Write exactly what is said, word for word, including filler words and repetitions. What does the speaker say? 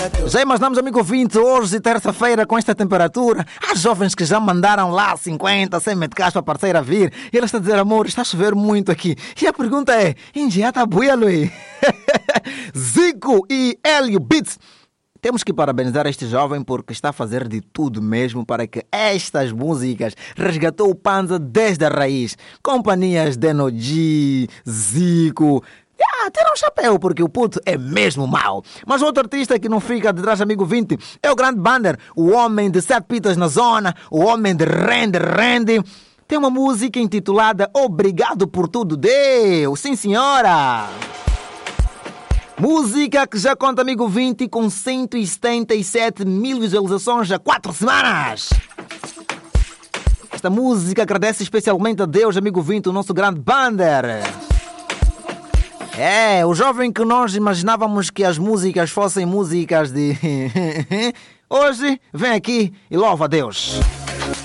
Já imaginamos, amigo ouvinte, hoje, terça-feira, com esta temperatura, há jovens que já mandaram lá cinquenta, cem meticais para a parceira vir, e ela está a dizer, amor, está a chover muito aqui. E a pergunta é, engenhata buia, Luí? Zico e Hélio Beats. Temos que parabenizar este jovem porque está a fazer de tudo mesmo para que estas músicas resgatou o Panza desde a raiz. Companhias Deno G, Zico... Ah, tira um chapéu, porque o puto é mesmo mau. Mas outro artista que não fica de trás, amigo vinte, é o grande Bander, o homem de sete pitas na zona, o homem de rende, rende. Tem uma música intitulada Obrigado por Tudo, Deus. Sim, senhora. Música que já conta, amigo vinte, com cento e setenta e sete mil visualizações há quatro semanas. Esta música agradece especialmente a Deus, amigo vinte, o nosso grande Bander. É, o jovem que nós imaginávamos que as músicas fossem músicas de... Hoje, vem aqui e louva a Deus.